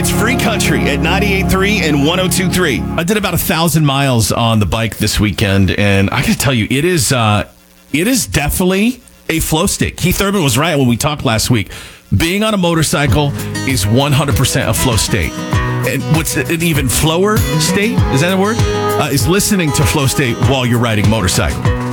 It's Free Country at 98.3 and 102.3. I did about 1,000 miles on the bike this weekend, and I got to tell you, it is definitely a flow state. Keith Urban was right when we talked last week. Being on a motorcycle is 100% a flow state. And what's an even flower state? Is that a word? Is listening to flow state while you're riding a motorcycle.